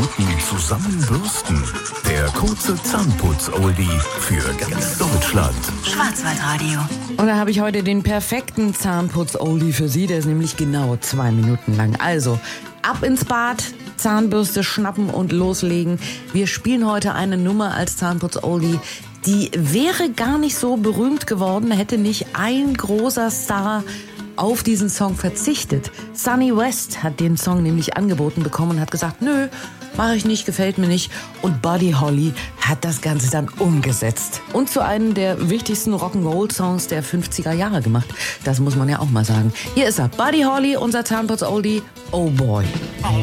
Minuten zusammenbürsten. Der kurze Zahnputz-Oldie für ganz Deutschland. Schwarzwaldradio. Und da habe ich heute den perfekten Zahnputz-Oldie für Sie. Der ist nämlich genau 2 Minuten lang. Also, ab ins Bad, Zahnbürste schnappen und loslegen. Wir spielen heute eine Nummer als Zahnputz-Oldie, die wäre gar nicht so berühmt geworden, hätte nicht ein großer Star auf diesen Song verzichtet. Sonny West hat den Song nämlich angeboten bekommen und hat gesagt, nö, mache ich nicht, gefällt mir nicht. Und Buddy Holly hat das Ganze dann umgesetzt. Und zu einem der wichtigsten Rock'n'Roll-Songs der 50er Jahre gemacht. Das muss man ja auch mal sagen. Hier ist er, Buddy Holly, unser Zahnputz-Oldie, Oh Boy.